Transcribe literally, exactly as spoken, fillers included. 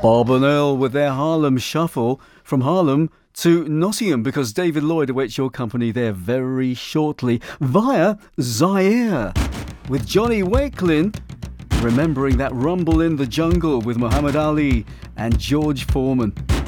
Bob and Earl with their Harlem Shuffle. From Harlem to Nottingham, because David Lloyd awaits your company there very shortly via Zaire with Johnny Wakelin, remembering that rumble in the jungle with Muhammad Ali and George Foreman.